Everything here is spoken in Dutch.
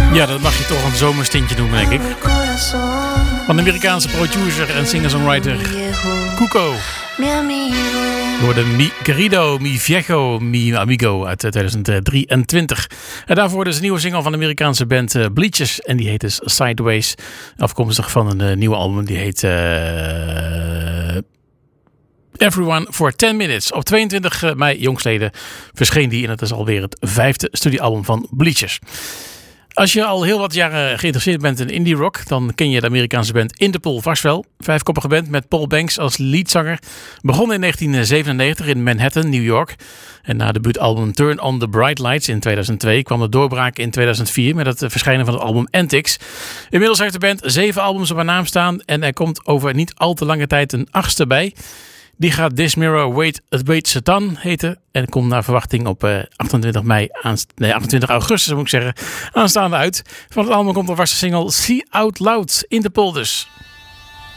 Ja, dat mag je toch een zomerstintje noemen, denk ik. Van de Amerikaanse producer en singer-songwriter Cuco. Door de Mi Querido, Mi Viejo, Mi Amigo uit 2023. En daarvoor dus een nieuwe single van de Amerikaanse band Bleachers. En die heet dus Sideways. Afkomstig van een nieuwe album. Die heet Everyone for 10 Minutes. Op 22 mei jongstleden verscheen die. En dat is alweer het 5e studioalbum van Bleachers. Als je al heel wat jaren geïnteresseerd bent in indie rock, dan ken je de Amerikaanse band Interpol vast wel. Vijfkoppige band met Paul Banks als leadzanger. Begon in 1997 in Manhattan, New York. En na het debuutalbum Turn on the Bright Lights in 2002 kwam de doorbraak in 2004 met het verschijnen van het album Antics. Inmiddels heeft de band 7 albums op haar naam staan en er komt over niet al te lange tijd een 8e bij. Die gaat This Mirror Wait Satan heten. En komt naar verwachting op 28 augustus moet ik zeggen, aanstaande uit. Van het album komt de vaste single See Out Loud, Interpol dus.